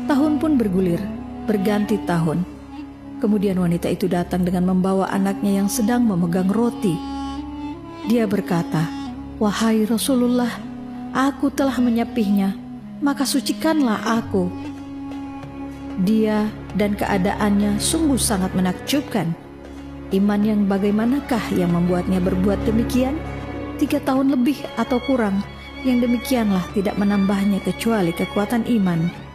Tahun pun bergulir, berganti tahun. Kemudian wanita itu datang dengan membawa anaknya yang sedang memegang roti. Dia berkata, "Wahai Rasulullah, aku telah menyapihnya, maka sucikanlah aku." Dia dan keadaannya sungguh sangat menakjubkan. Iman yang bagaimanakah yang membuatnya berbuat demikian? 3 tahun lebih atau kurang, yang demikianlah tidak menambahnya kecuali kekuatan iman.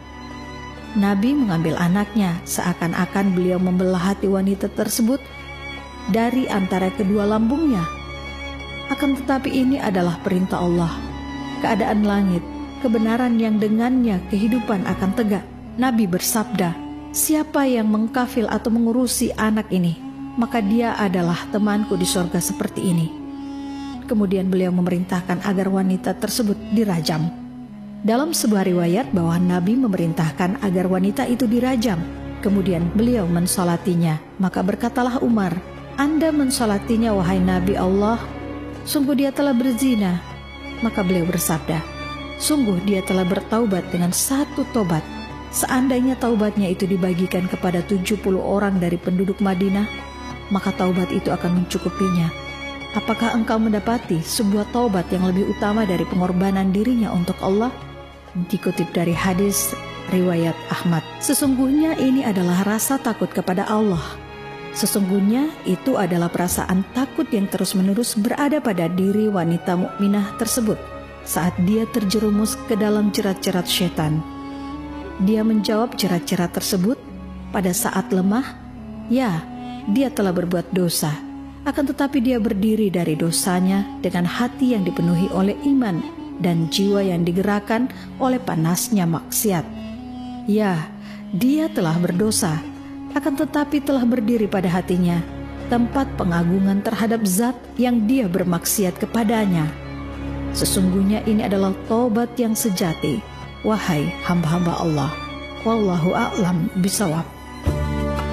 Nabi mengambil anaknya, seakan-akan beliau membelah hati wanita tersebut dari antara kedua lambungnya. Akan tetapi ini adalah perintah Allah, keadaan langit, kebenaran yang dengannya kehidupan akan tegak. Nabi bersabda, "Siapa yang mengkafil atau mengurusi anak ini, maka dia adalah temanku di sorga seperti ini." Kemudian beliau memerintahkan agar wanita tersebut dirajam. Dalam sebuah riwayat bahwa Nabi memerintahkan agar wanita itu dirajam. Kemudian beliau mensolatinya. Maka berkatalah Umar, "Anda mensolatinya wahai Nabi Allah, sungguh dia telah berzina." Maka beliau bersabda, "Sungguh dia telah bertaubat dengan 1 tobat. Seandainya taubatnya itu dibagikan kepada 70 orang dari penduduk Madinah, maka taubat itu akan mencukupinya. Apakah engkau mendapati sebuah taubat yang lebih utama dari pengorbanan dirinya untuk Allah?" Dikutip dari hadis riwayat Ahmad. Sesungguhnya ini adalah rasa takut kepada Allah. Sesungguhnya itu adalah perasaan takut yang terus-menerus berada pada diri wanita mukminah tersebut saat dia terjerumus ke dalam jerat-jerat syaitan. Dia menjawab jerat-jerat tersebut pada saat lemah, ya, dia telah berbuat dosa. Akan tetapi dia berdiri dari dosanya dengan hati yang dipenuhi oleh iman dan jiwa yang digerakkan oleh panasnya maksiat. Ya, dia telah berdosa, akan tetapi telah berdiri pada hatinya tempat pengagungan terhadap zat yang dia bermaksiat kepadanya. Sesungguhnya ini adalah taubat yang sejati, wahai hamba-hamba Allah. Wallahu a'lam bishawab.